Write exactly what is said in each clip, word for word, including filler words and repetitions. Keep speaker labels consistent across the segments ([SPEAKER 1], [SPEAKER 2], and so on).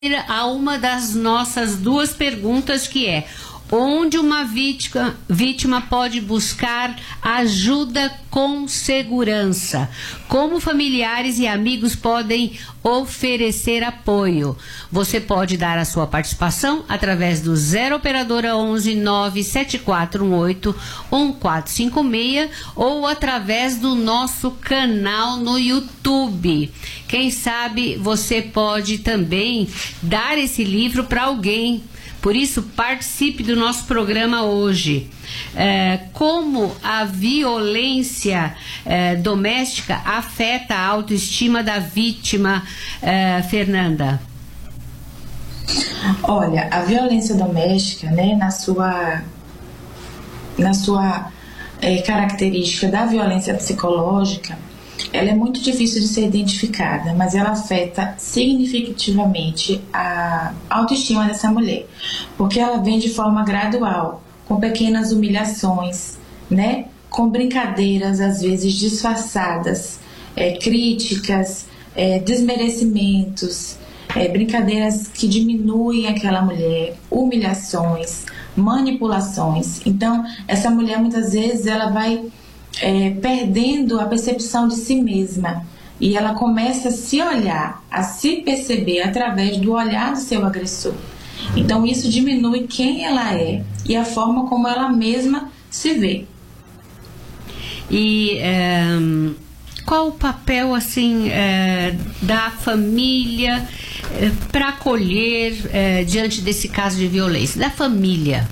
[SPEAKER 1] a uma das nossas duas perguntas, que é: onde uma vítima, vítima pode buscar ajuda com segurança? Como familiares e amigos podem oferecer apoio? Você pode dar a sua participação através do zero operadora onze nove sete quatro um oito um quatro cinco seis ou através do nosso canal no YouTube. Quem sabe você pode também dar esse livro para alguém. Por isso, participe do nosso programa hoje. É, como a violência é, doméstica afeta a autoestima da vítima, é, Fernanda?
[SPEAKER 2] Olha, a violência doméstica, né, na sua, na sua é, característica da violência psicológica, ela é muito difícil de ser identificada, mas ela afeta significativamente a autoestima dessa mulher, porque ela vem de forma gradual, com pequenas humilhações, né? Com brincadeiras às vezes disfarçadas, é, críticas, é, desmerecimentos, é, brincadeiras que diminuem aquela mulher, humilhações, manipulações. Então, essa mulher muitas vezes ela vai É, perdendo a percepção de si mesma, e ela começa a se olhar, a se perceber através do olhar do seu agressor. Então isso diminui quem ela é e a forma como ela mesma se vê.
[SPEAKER 1] E é, qual o papel assim é, da família é, para acolher é, diante desse caso de violência? Da família.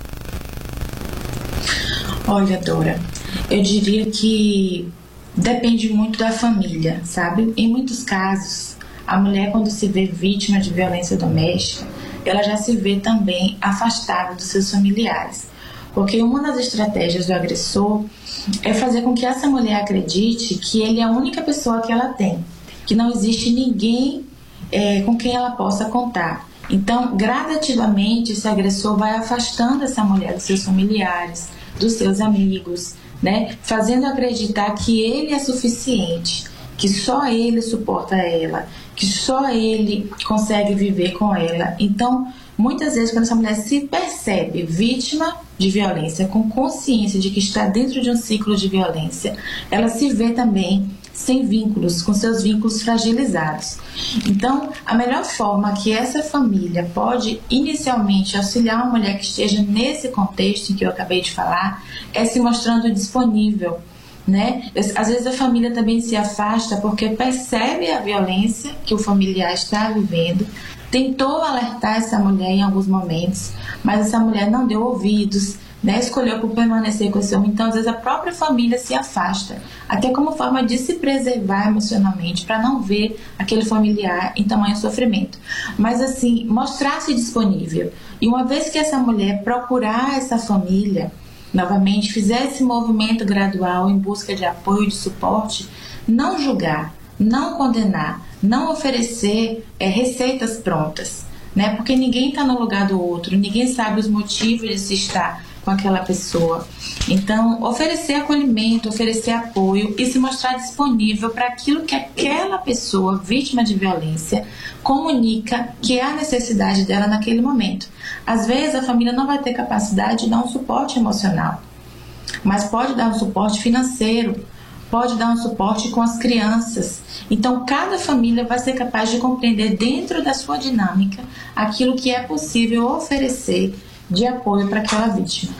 [SPEAKER 2] Olha, Dora, eu diria que depende muito da família, sabe? Em muitos casos, a mulher, quando se vê vítima de violência doméstica, ela já se vê também afastada dos seus familiares. Porque uma das estratégias do agressor é fazer com que essa mulher acredite que ele é a única pessoa que ela tem, que não existe ninguém é, com quem ela possa contar. Então, gradativamente, esse agressor vai afastando essa mulher dos seus familiares, dos seus amigos, né? Fazendo acreditar que ele é suficiente, que só ele suporta ela, que só ele consegue viver com ela. Então, muitas vezes, quando essa mulher se percebe vítima de violência, com consciência de que está dentro de um ciclo de violência, ela se vê também sem vínculos, com seus vínculos fragilizados. Então, a melhor forma que essa família pode inicialmente auxiliar uma mulher que esteja nesse contexto em que eu acabei de falar é se mostrando disponível, né? Às vezes a família também se afasta porque percebe a violência que o familiar está vivendo, tentou alertar essa mulher em alguns momentos, mas essa mulher não deu ouvidos, né, escolheu por permanecer com esse homem. Então, às vezes, a própria família se afasta, até como forma de se preservar emocionalmente, para não ver aquele familiar em tamanho sofrimento. Mas, assim, mostrar-se disponível. E uma vez que essa mulher procurar essa família, novamente, fizer esse movimento gradual em busca de apoio, de suporte, não julgar, não condenar, não oferecer é, receitas prontas, né? Porque ninguém está no lugar do outro, ninguém sabe os motivos de se estar com aquela pessoa. Então, oferecer acolhimento, oferecer apoio e se mostrar disponível para aquilo que aquela pessoa vítima de violência comunica que é a necessidade dela naquele momento. Às vezes a família não vai ter capacidade de dar um suporte emocional, mas pode dar um suporte financeiro, pode dar um suporte com as crianças. Então, cada família vai ser capaz de compreender dentro da sua dinâmica aquilo que é possível oferecer de apoio para aquela vítima.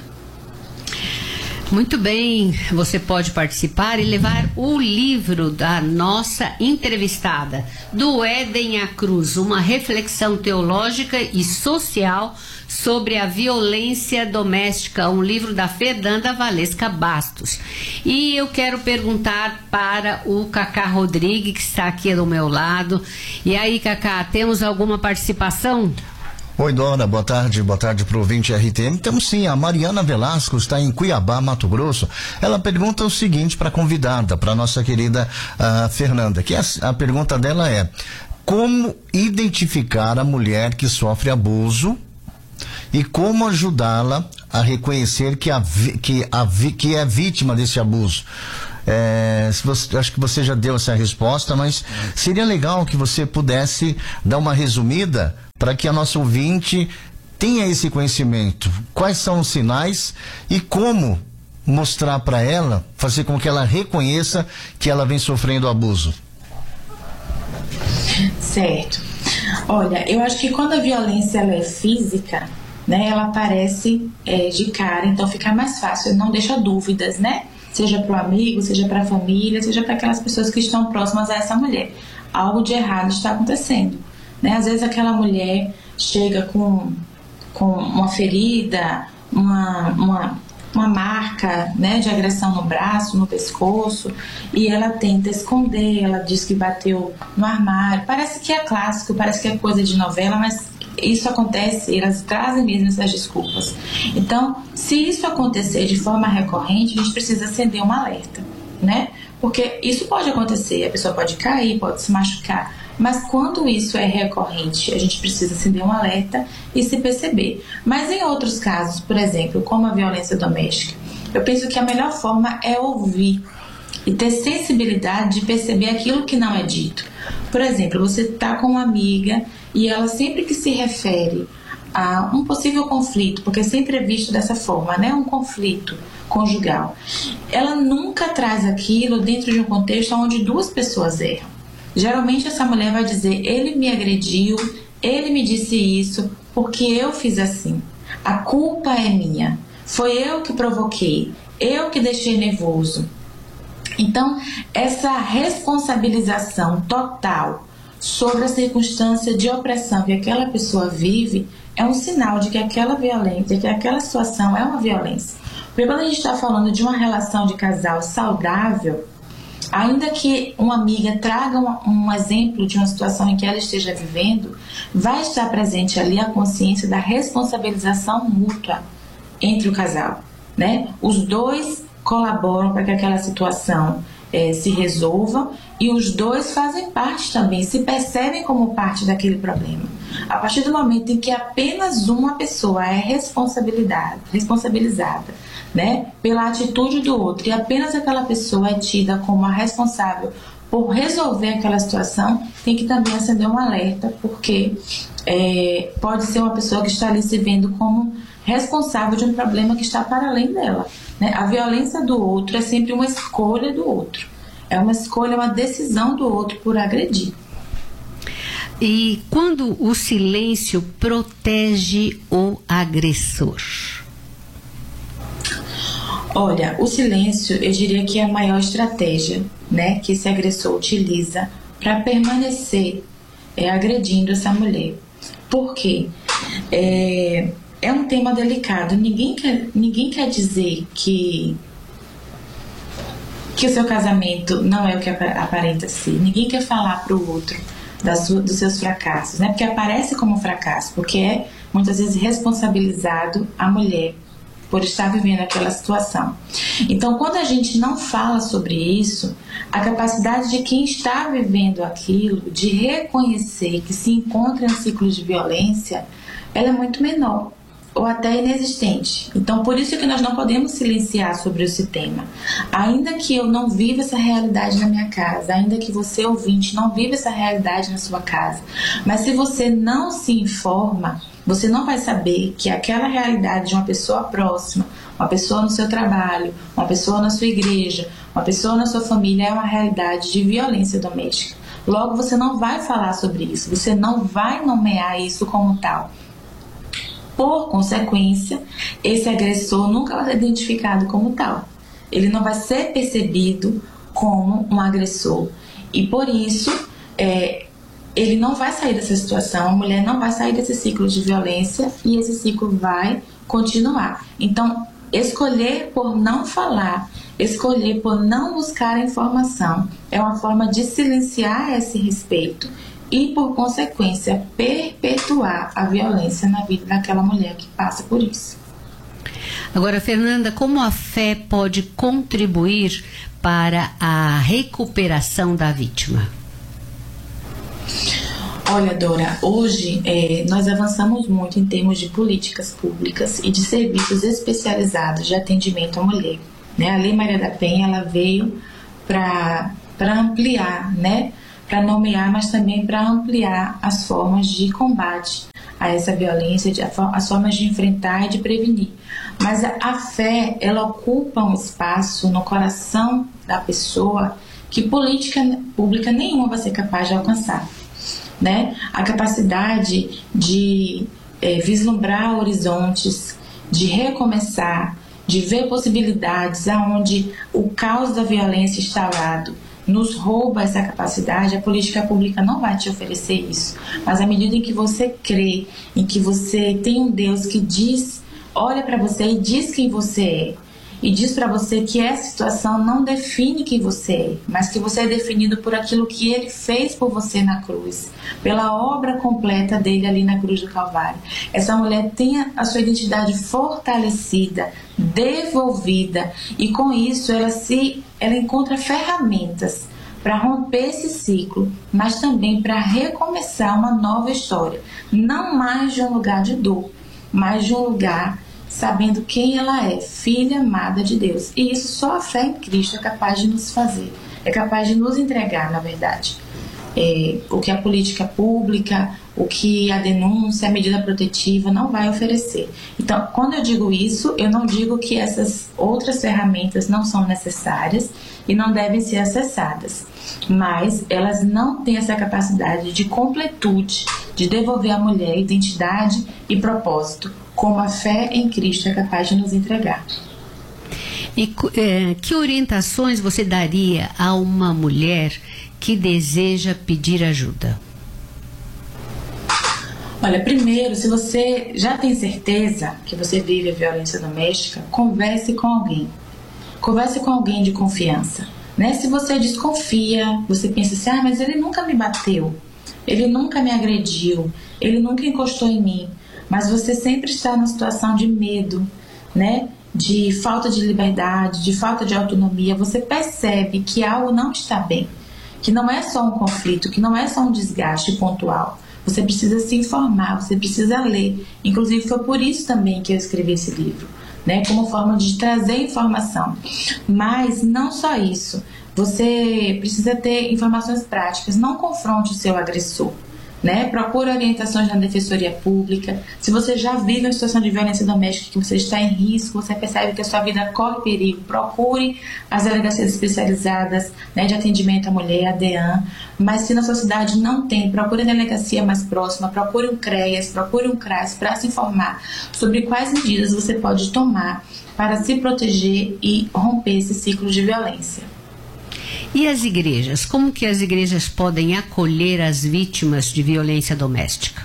[SPEAKER 1] Muito bem, você pode participar e levar o livro da nossa entrevistada, do Éden à Cruz, uma reflexão teológica e social sobre a violência doméstica, um livro da Fernanda Valesca Bastos. E eu quero perguntar para o Cacá Rodrigues, que está aqui do meu lado. E aí, Cacá, temos alguma participação?
[SPEAKER 3] Oi, Dora, boa tarde, boa tarde para o ouvinte R T M. Temos sim, a Mariana Velasco está em Cuiabá, Mato Grosso. Ela pergunta o seguinte para a convidada, para a nossa querida uh, Fernanda, que a, a pergunta dela é: como identificar a mulher que sofre abuso e como ajudá-la a reconhecer que, a, que, a, que é vítima desse abuso? É, se você, acho que você já deu essa resposta, mas seria legal que você pudesse dar uma resumida para que a nossa ouvinte tenha esse conhecimento. Quais são os sinais e como mostrar para ela, fazer com que ela reconheça que ela vem sofrendo abuso?
[SPEAKER 2] Certo. Olha, eu acho que quando a violência ela é física, né, ela aparece é, de cara, então fica mais fácil, não deixa dúvidas, né? Seja para o amigo, seja para a família, seja para aquelas pessoas que estão próximas a essa mulher. Algo de errado está acontecendo, né? Às vezes aquela mulher chega com, com uma ferida, uma, uma, uma marca, né, de agressão no braço, no pescoço, e ela tenta esconder, ela diz que bateu no armário. Parece que é clássico, parece que é coisa de novela, mas isso acontece, elas trazem mesmo essas desculpas. Então, se isso acontecer de forma recorrente, a gente precisa acender um alerta, né? Porque isso pode acontecer, a pessoa pode cair, pode se machucar, mas quando isso é recorrente, a gente precisa acender um alerta e se perceber. Mas em outros casos, por exemplo, como a violência doméstica, eu penso que a melhor forma é ouvir e ter sensibilidade de perceber aquilo que não é dito. Por exemplo, você está com uma amiga e ela sempre que se refere a um possível conflito, porque sempre é visto dessa forma, né? Um conflito conjugal. Ela nunca traz aquilo dentro de um contexto onde duas pessoas erram. Geralmente essa mulher vai dizer, ele me agrediu, ele me disse isso, porque eu fiz assim. A culpa é minha. Foi eu que provoquei, eu que deixei nervoso. Então, essa responsabilização total sobre a circunstância de opressão que aquela pessoa vive é um sinal de que aquela violência, que aquela situação é uma violência. Porque quando a gente está falando de uma relação de casal saudável, ainda que uma amiga traga um, um exemplo de uma situação em que ela esteja vivendo, vai estar presente ali a consciência da responsabilização mútua entre o casal, né? Os dois colaboram para que aquela situação é, se resolva e os dois fazem parte também, se percebem como parte daquele problema. A partir do momento em que apenas uma pessoa é responsabilidade, responsabilizada, né, pela atitude do outro e apenas aquela pessoa é tida como a responsável por resolver aquela situação, tem que também acender um alerta, porque é, pode ser uma pessoa que está ali se vendo como responsável de um problema que está para além dela, né? A violência do outro é sempre uma escolha do outro, é uma escolha, uma decisão do outro por agredir.
[SPEAKER 1] E quando o silêncio protege o agressor?
[SPEAKER 2] Olha, o silêncio, eu diria que é a maior estratégia, né, que esse agressor utiliza para permanecer é, agredindo essa mulher. Por quê? É, é um tema delicado. Ninguém quer, ninguém quer dizer que, que o seu casamento não é o que aparenta ser. Ninguém quer falar para o outro da sua, dos seus fracassos, né? Porque aparece como fracasso, porque é muitas vezes responsabilizado a mulher por estar vivendo aquela situação. Então, quando a gente não fala sobre isso, a capacidade de quem está vivendo aquilo, de reconhecer que se encontra em um ciclo de violência, ela é muito menor, ou até inexistente. Então, por isso que nós não podemos silenciar sobre esse tema. Ainda que eu não viva essa realidade na minha casa, ainda que você, ouvinte, não viva essa realidade na sua casa, mas se você não se informa, você não vai saber que aquela realidade de uma pessoa próxima, uma pessoa no seu trabalho, uma pessoa na sua igreja, uma pessoa na sua família é uma realidade de violência doméstica. Logo, você não vai falar sobre isso, você não vai nomear isso como tal. Por consequência, esse agressor nunca vai ser identificado como tal. Ele não vai ser percebido como um agressor. E por isso, é, ele não vai sair dessa situação, a mulher não vai sair desse ciclo de violência e esse ciclo vai continuar. Então, escolher por não falar, escolher por não buscar a informação é uma forma de silenciar esse respeito e, por consequência, perpetuar a violência na vida daquela mulher que passa por isso.
[SPEAKER 1] Agora, Fernanda, como a fé pode contribuir para a recuperação da vítima?
[SPEAKER 2] Olha, Dora, hoje é, nós avançamos muito em termos de políticas públicas e de serviços especializados de atendimento à mulher, né? A Lei Maria da Penha ela veio para ampliar, né? Para nomear, mas também para ampliar as formas de combate a essa violência, de, as formas de enfrentar e de prevenir. Mas a, a fé, ela ocupa um espaço no coração da pessoa que política pública nenhuma vai ser capaz de alcançar, né? A capacidade de é, vislumbrar horizontes, de recomeçar, de ver possibilidades aonde o caos da violência instalado nos rouba essa capacidade, a política pública não vai te oferecer isso. Mas à medida em que você crê, em que você tem um Deus que diz, olha para você e diz quem você é, e diz para você que essa situação não define quem você é, mas que você é definido por aquilo que Ele fez por você na cruz, pela obra completa dele ali na cruz do Calvário. Essa mulher tem a sua identidade fortalecida, devolvida, e com isso ela se ela encontra ferramentas para romper esse ciclo, mas também para recomeçar uma nova história, não mais de um lugar de dor, mas de um lugar sabendo quem ela é, filha amada de Deus. E isso só a fé em Cristo é capaz de nos fazer, é capaz de nos entregar, na verdade. É, o que a política pública, o que a denúncia, a medida protetiva não vai oferecer. Então, quando eu digo isso, eu não digo que essas outras ferramentas não são necessárias e não devem ser acessadas, mas elas não têm essa capacidade de completude, de devolver à mulher identidade e propósito, como a fé em Cristo é capaz de nos entregar.
[SPEAKER 1] E é, que orientações você daria a uma mulher que deseja pedir ajuda?
[SPEAKER 2] Olha, primeiro, se você já tem certeza que você vive a violência doméstica, converse com alguém. Converse com alguém de confiança, né? Se você desconfia, você pensa assim, ah, mas ele nunca me bateu, ele nunca me agrediu, ele nunca encostou em mim, mas você sempre está numa situação de medo, né? De falta de liberdade, de falta de autonomia, você percebe que algo não está bem, que não é só um conflito, que não é só um desgaste pontual. Você precisa se informar, você precisa ler. Inclusive foi por isso também que eu escrevi esse livro, né? Como forma de trazer informação. Mas não só isso, você precisa ter informações práticas, não confronte o seu agressor, né? Procure orientações na Defensoria Pública. Se você já vive uma situação de violência doméstica, que você está em risco, você percebe que a sua vida corre perigo, procure as delegacias especializadas, né, de atendimento à mulher, a DEAN. Mas se na sua cidade não tem, procure a delegacia mais próxima, procure um CREAS, procure um CRAS para se informar sobre quais medidas você pode tomar para se proteger e romper esse ciclo de violência.
[SPEAKER 1] E as igrejas? Como que as igrejas podem acolher as vítimas de violência doméstica?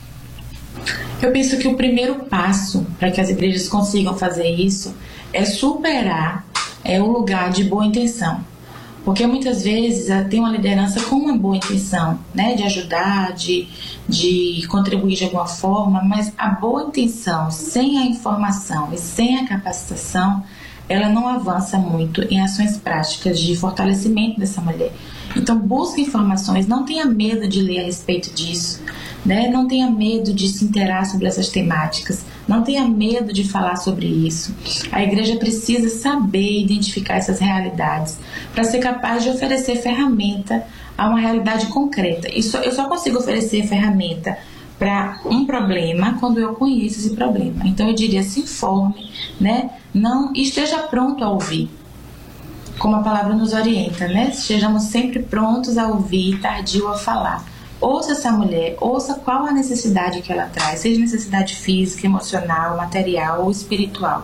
[SPEAKER 2] Eu penso que o primeiro passo para que as igrejas consigam fazer isso é superar é, o lugar de boa intenção. Porque muitas vezes tem uma liderança com uma boa intenção, né, de ajudar, de, de contribuir de alguma forma, mas a boa intenção sem a informação e sem a capacitação, ela não avança muito em ações práticas de fortalecimento dessa mulher. Então busque informações, não tenha medo de ler a respeito disso, né? Não tenha medo de se inteirar sobre essas temáticas, não tenha medo de falar sobre isso. A igreja precisa saber identificar essas realidades para ser capaz de oferecer ferramenta a uma realidade concreta. Isso, eu só consigo oferecer ferramenta para um problema quando eu conheço esse problema. Então eu diria, se informe, né? Não esteja pronto a ouvir, como a palavra nos orienta, né? Estejamos sempre prontos a ouvir, tardio a falar. Ouça essa mulher, ouça qual a necessidade que ela traz, seja necessidade física, emocional, material ou espiritual.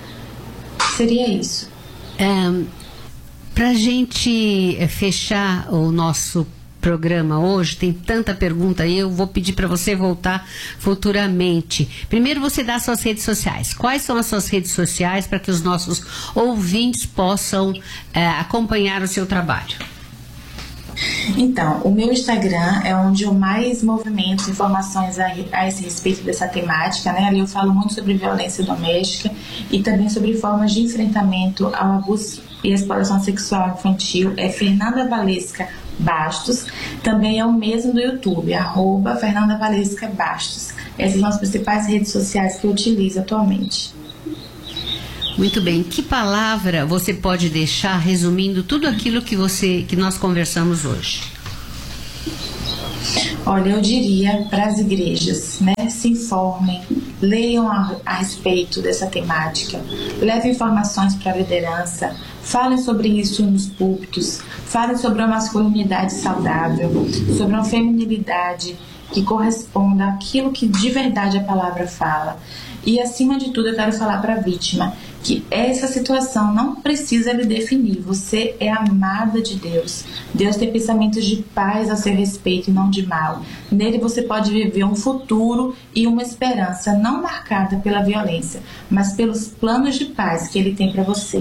[SPEAKER 2] Seria isso.
[SPEAKER 1] É, para a gente fechar o nosso programa hoje, tem tanta pergunta aí, eu vou pedir para você voltar futuramente. Primeiro você dá suas redes sociais. Quais são as suas redes sociais para que os nossos ouvintes possam é, acompanhar o seu trabalho?
[SPEAKER 2] Então, o meu Instagram é onde eu mais movimento informações a, a esse respeito dessa temática, né? Ali eu falo muito sobre violência doméstica e também sobre formas de enfrentamento ao abuso e exploração sexual infantil. É Fernanda Valesca Bastos. Também é o mesmo do YouTube, arroba Fernanda Valesca Bastos. Essas são as principais redes sociais que eu utilizo atualmente.
[SPEAKER 1] Muito bem. Que palavra você pode deixar resumindo tudo aquilo que você que nós conversamos hoje?
[SPEAKER 2] Olha, eu diria para as igrejas, né? Se informem, leiam a, a respeito dessa temática, levem informações para a liderança, falem sobre isso nos púlpitos, falem sobre uma masculinidade saudável, sobre uma feminilidade que corresponda àquilo que de verdade a palavra fala. E acima de tudo eu quero falar para a vítima que essa situação não precisa lhe definir. Você é amada de Deus. Deus tem pensamentos de paz a seu respeito e não de mal. Nele você pode viver um futuro e uma esperança não marcada pela violência, mas pelos planos de paz que Ele tem para você.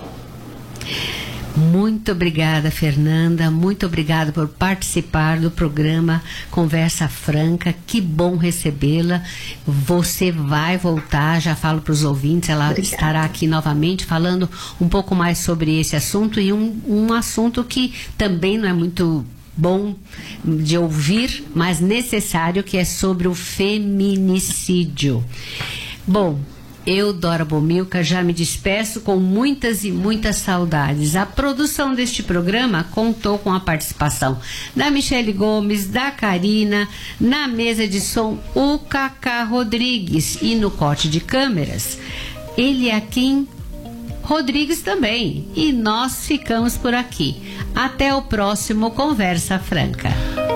[SPEAKER 1] Muito obrigada, Fernanda. Muito obrigada por participar do programa Conversa Franca. Que bom recebê-la. Você vai voltar, já falo para os ouvintes, ela obrigada. Estará aqui novamente falando um pouco mais sobre esse assunto e um, um assunto que também não é muito bom de ouvir, mas necessário, que é sobre o feminicídio. Bom, eu, Dora Bomilca, já me despeço com muitas e muitas saudades. A produção deste programa contou com a participação da Michele Gomes, da Karina, na mesa de som o Cacá Rodrigues e no corte de câmeras Eliakim Rodrigues também. E nós ficamos por aqui. Até o próximo Conversa Franca.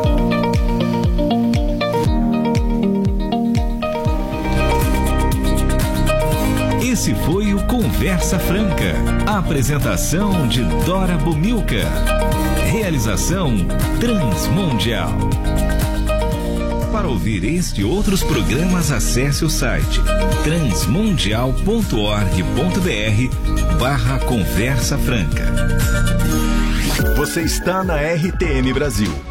[SPEAKER 4] Esse foi o Conversa Franca. A apresentação de Dora Bomilca. Realização Transmundial. Para ouvir este e outros programas, acesse o site transmundial ponto org ponto br barra Conversa Franca.
[SPEAKER 5] Você está na R T M Brasil.